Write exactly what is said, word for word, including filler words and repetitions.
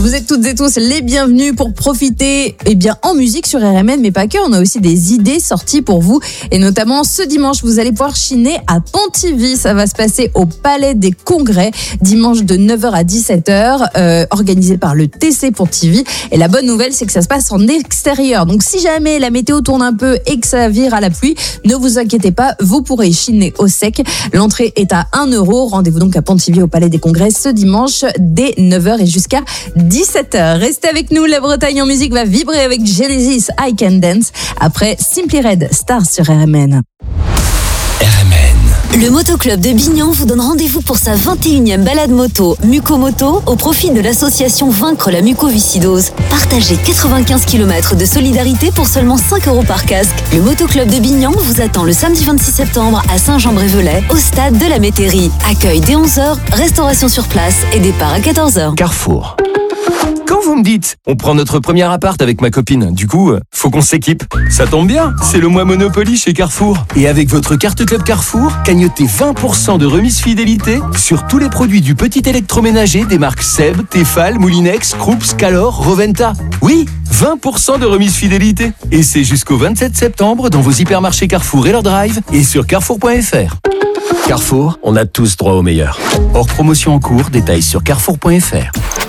Vous êtes toutes et tous les bienvenus pour profiter eh bien, en musique sur R M N, mais pas que. On a aussi des idées sorties pour vous. Et notamment ce dimanche, vous allez pouvoir chiner à Pontivy. Ça va se passer au Palais des Congrès, dimanche de neuf heures à dix-sept heures, euh, organisé par le T C Pontivy. Et la bonne nouvelle, c'est que ça se passe en extérieur. Donc si jamais la météo tourne un peu et que ça vire à la pluie, ne vous inquiétez pas, vous pourrez chiner au sec. L'entrée est à un euro. Rendez-vous donc à Pontivy au Palais des Congrès ce dimanche dès neuf heures et jusqu'à dix-sept heures. Restez avec nous, la Bretagne en musique va vibrer avec Genesis, I Can Dance, après Simply Red, Star sur R M N. R M N. Le Motoclub de Bignan vous donne rendez-vous pour sa vingt et unième balade moto Mucomoto au profit de l'association Vaincre la mucoviscidose. Partagez quatre-vingt-quinze kilomètres de solidarité pour seulement cinq euros par casque. Le Motoclub de Bignan vous attend le samedi vingt-six septembre à Saint-Jean-Brévelay au stade de la Métairie. Accueil dès onze heures, restauration sur place et départ à quatorze heures. Carrefour. Quand vous me dites, on prend notre premier appart avec ma copine, du coup, faut qu'on s'équipe. Ça tombe bien, c'est le mois Monopoly chez Carrefour. Et avec votre carte Club Carrefour, cagnotez vingt pour cent de remise fidélité sur tous les produits du petit électroménager des marques Seb, Tefal, Moulinex, Krups, Calor, Roventa. Oui, vingt pour cent de remise fidélité. Et c'est jusqu'au vingt-sept septembre dans vos hypermarchés Carrefour et leur drive et sur carrefour point f r. Carrefour, on a tous droit au meilleur. Hors promotion en cours, détails sur carrefour point f r.